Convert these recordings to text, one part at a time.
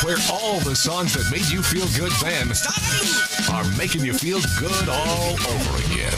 where all the songs that made you feel good then are making you feel good all over again.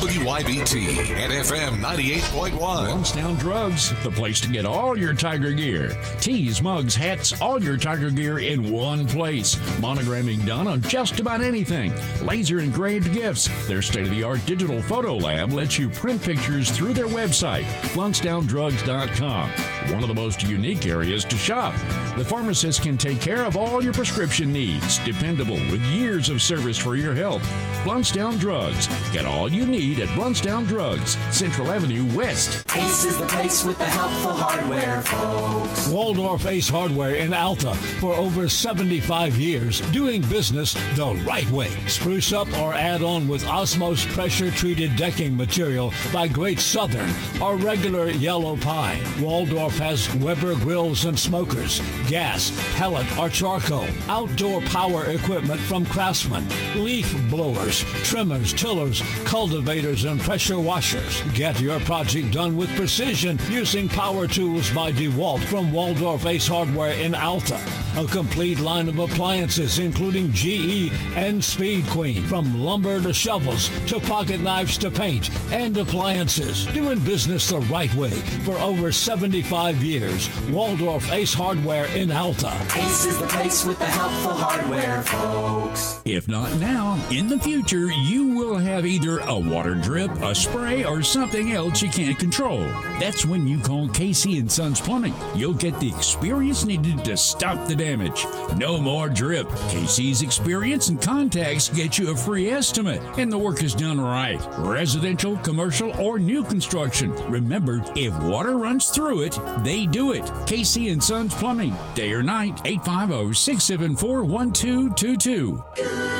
WYBT and FM 98.1. Blountstown Drugs, the place to get all your Tiger gear. Tees, mugs, hats, all your Tiger gear in one place. Monogramming done on just about anything. Laser engraved gifts. Their state-of-the-art digital photo lab lets you print pictures through their website, BlountstownDrugs.com. One of the most unique areas to shop. The pharmacist can take care of all your prescription needs. Dependable with years of service for your health. Blountstown Drugs. Get all you need at Blountstown Drugs, Central Avenue West. Ace is the place with the helpful hardware, folks. Waldorf Ace Hardware in Alta for over 75 years, doing business the right way. Spruce up or add on with Osmos pressure-treated decking material by Great Southern or regular yellow pine. Waldorf has Weber grills and smokers, gas, pellet, or charcoal. Outdoor power equipment from Craftsman, leaf blowers, trimmers, tillers, cultivators, and pressure washers. Get your project done with precision using power tools by DeWalt from Waldorf Ace Hardware in Alta. A complete line of appliances including GE and Speed Queen. From lumber to shovels to pocket knives to paint and appliances. Doing business the right way for over 75 years. Waldorf Ace Hardware in Alta. Ace is the place with the helpful hardware, folks. If not now, in the future, you will have either a water drip, a spray, or something else you can't control. That's when you call Casey & Sons Plumbing. You'll get the experience needed to stop the damage. No more drip. Casey's experience and contacts get you a free estimate, and the work is done right. Residential, commercial, or new construction. Remember, if water runs through it, they do it. Casey & Sons Plumbing. Day or night, 850-674-1222.